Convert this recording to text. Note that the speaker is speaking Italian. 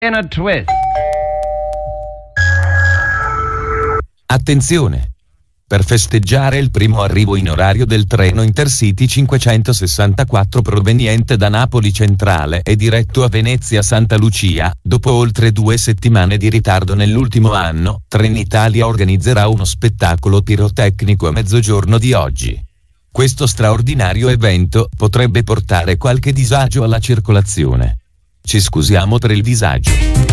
in a twist. Attenzione! Per festeggiare il primo arrivo in orario del treno Intercity 564 proveniente da Napoli Centrale e diretto a Venezia Santa Lucia, dopo oltre 2 settimane di ritardo nell'ultimo anno, Trenitalia organizzerà uno spettacolo pirotecnico a mezzogiorno di oggi. Questo straordinario evento potrebbe portare qualche disagio alla circolazione. Ci scusiamo per il disagio.